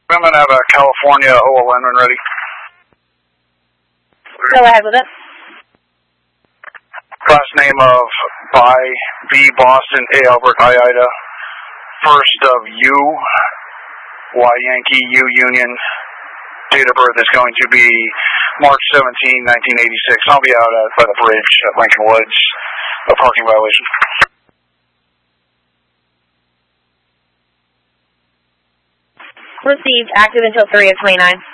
I'm going to have a California OLN when ready. Go ahead with it. Last name of B Boston, A Albert, I Ida. First of U, Y Yankee, U Union. Date of birth is going to be March 17, 1986. I'll be out by the bridge at Lincoln Woods. A parking violation. Received. Active until 3 of 29.